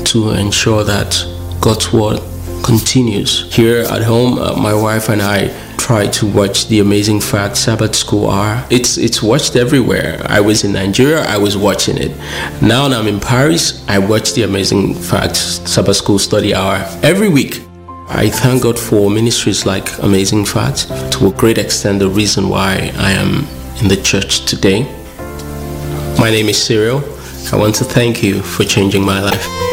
to ensure that God's word continues. Here at home, my wife and I try to watch the Amazing Facts Sabbath School Hour. It's watched everywhere. I was in Nigeria, I was watching it. Now I'm in Paris, I watch the Amazing Facts Sabbath School Study Hour every week. I thank God for ministries like Amazing Facts, to a great extent the reason why I am in the church today. My name is Cyril. I want to thank you for changing my life.